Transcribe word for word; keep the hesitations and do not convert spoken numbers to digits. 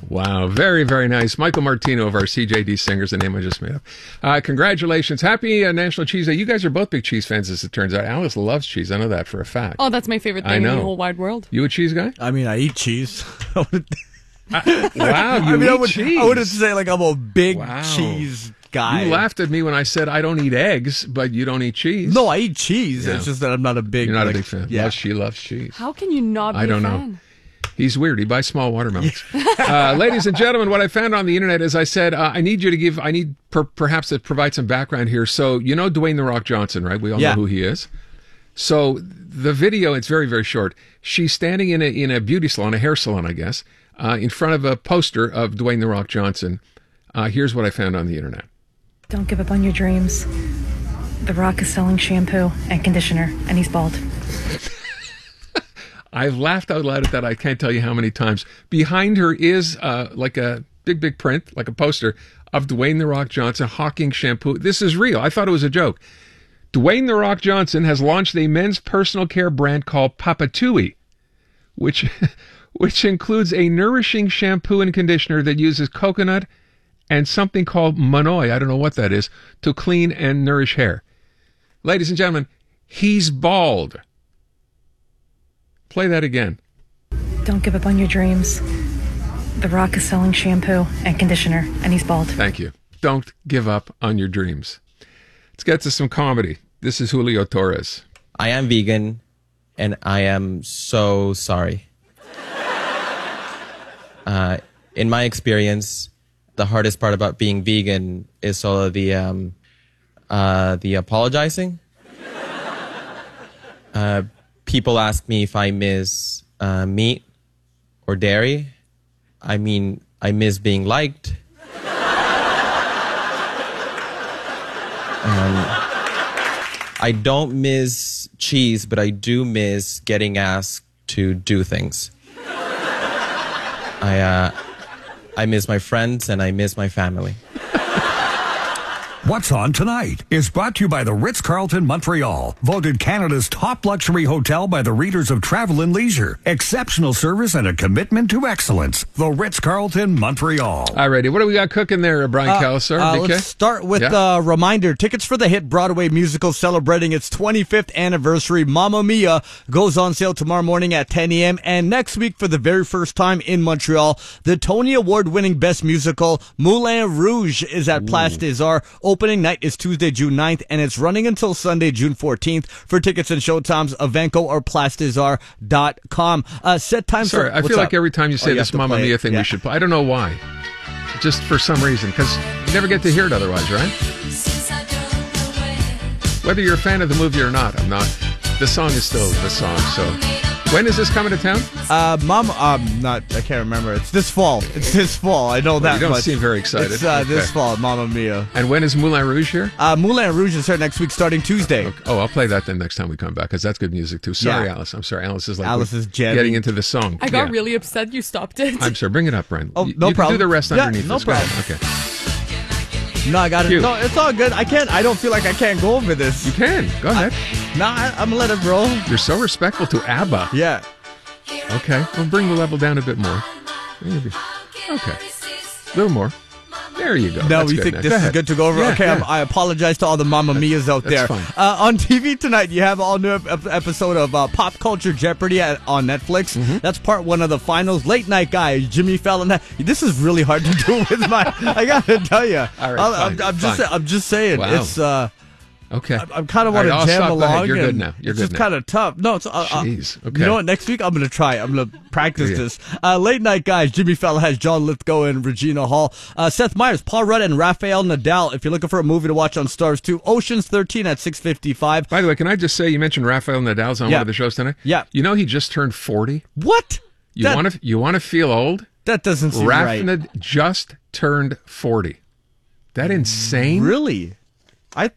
Wow. Very, very nice. Michael Martino of our C J D Singers, the name I just made up. Uh, congratulations. Happy uh, National Cheese Day. You guys are both big cheese fans, as it turns out. Alice loves cheese. I know that for a fact. Oh, that's my favorite I thing in know. the whole wide world. You a cheese guy? I mean, I eat cheese. Uh, wow, you I mean, eat I would, cheese. I wouldn't say like I'm a big Wow. cheese guy. You laughed at me when I said I don't eat eggs, but you don't eat cheese. No, I eat cheese. Yeah. It's just that I'm not a big. You're not like, a big fan. Yeah. Well, she loves cheese. How can you not be I don't a know. fan? He's weird. He buys small watermelons. uh, ladies and gentlemen, what I found on the internet is I said, uh, I need you to give, I need per, perhaps to provide some background here. So, you know Dwayne The Rock Johnson, right? We all Yeah. know who he is. So the video, it's very, very short. She's standing in a, in a beauty salon, a hair salon, I guess, uh, in front of a poster of Dwayne The Rock Johnson. Uh, here's what I found on the internet. Don't give up on your dreams. The Rock is selling shampoo and conditioner, and he's bald. I've laughed out loud at that. I can't tell you how many times. Behind her is uh, like a big, big print, like a poster of Dwayne The Rock Johnson hawking shampoo. This is real. I thought it was a joke. Dwayne The Rock Johnson has launched a men's personal care brand called Papatui, which, which includes a nourishing shampoo and conditioner that uses coconut and something called Monoi, I don't know what that is, to clean and nourish hair. Ladies and gentlemen, he's bald. Play that again. Don't give up on your dreams. The Rock is selling shampoo and conditioner, and he's bald. Thank you. Don't give up on your dreams. Let's get to some comedy. This is Julio Torres. I am vegan, and I am so sorry. Uh, in my experience, the hardest part about being vegan is sort of the um, uh, the apologizing. Uh, people ask me if I miss uh, meat or dairy. I mean, I miss being liked. Um, I don't miss cheese, but I do miss getting asked to do things. I, uh, I miss my friends and I miss my family. What's On Tonight is brought to you by the Ritz-Carlton Montreal, voted Canada's top luxury hotel by the readers of Travel and Leisure. Exceptional service and a commitment to excellence. The Ritz-Carlton Montreal. All righty, what do we got cooking there, Brian Uh, Callister? uh, B K? let's start with a Yeah. uh, reminder. Tickets for the hit Broadway musical celebrating its twenty-fifth anniversary, Mamma Mia, goes on sale tomorrow morning at ten a.m. And next week, for the very first time in Montreal, the Tony Award-winning Best Musical, Moulin Rouge, is at Place des Arts. Opening night is Tuesday, June ninth, and it's running until Sunday, June fourteenth. For tickets and showtimes, Evenco or place des arts dot com. Uh, set time Sorry, for... I what's feel up? like every time you say Oh, you this have to Mamma play Mia it. thing, Yeah. we should play. I don't know why. Just for some reason, because you never get to hear it otherwise, right? Whether you're a fan of the movie or not, I'm not. The song is still the song, so... When is this coming to town? Uh, Mom, um, not, I can't remember. It's this fall. It's this fall. I know that You don't much. seem very excited. It's uh, this Okay. fall, Mamma Mia. And when is Moulin Rouge here? Uh, Moulin Rouge is here next week, starting Tuesday. Okay. Oh, I'll play that then next time we come back, because that's good music, too. Sorry, Yeah. Alice. I'm sorry. Alice is like Alice is jamming. getting into the song. I got Yeah. really upset you stopped it. I'm sorry. Bring it up, Brian. Oh, You- no you problem. can do the rest Yeah, underneath no this. Go ahead. problem. Okay. No, I got it. Cute. No, it's all good. I can't. I don't feel like I can't go over this. You can. Go ahead. No, I, I'm gonna let it roll. You're so respectful to ABBA. Yeah. Okay. We'll bring the level down a bit more. Maybe. Okay. A little more. There you go. No, That's we good think now. this Go is ahead. good to go over. Yeah, okay, yeah. I'm, I apologize to all the Mamma Mias out That's there. fine. Uh, on T V tonight, you have all new ep- episode of uh, Pop Culture Jeopardy at, on Netflix. Mm-hmm. That's part one of the finals. Late night guy Jimmy Fallon. This is really hard to do with my. I gotta tell you. All right, I'm, fine, I'm just. fine. I'm just saying. Wow. It's. Uh, Okay. I, I'm kind of All want right, to I'll jam stop. Go along. ahead. You're good and now. You're it's good just now. kind of tough. No, it's. Uh, uh, Jeez. Okay. You know what? Next week I'm gonna try. I'm gonna practice Yeah. this. Uh, late night guys. Jimmy Fallon has John Lithgow and Regina Hall. Uh, Seth Meyers, Paul Rudd, and Rafael Nadal. If you're looking for a movie to watch on Stars two, Ocean's thirteen at six fifty-five. By the way, can I just say you mentioned Rafael Nadal's on Yeah. one of the shows tonight? Yeah. You know he just turned forty. What? You That- want to you want to feel old? That doesn't seem Rafa right. Nad- just turned forty. That insane? Really?